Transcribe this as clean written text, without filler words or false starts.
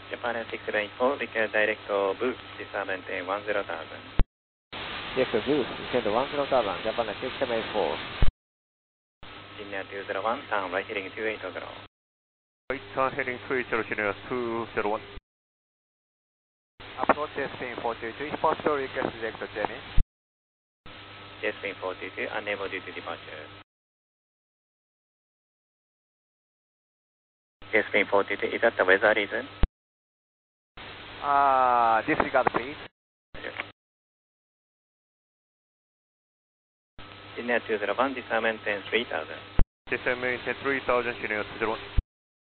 Japan 674, require direct boost, disturb maintain 10,000. Direct boost, descend 10,000, Japan 674. Senior 201, turn right heading 280. Right turn heading 280, Senior 201. Approach Spin 422, possible request direct journey. Spin 422, unable due to departure. Spin 422, is that the weather reason? Disregard please. Senior 201, disturb maintain 3000. Disturb maintain 3000, Senior 201.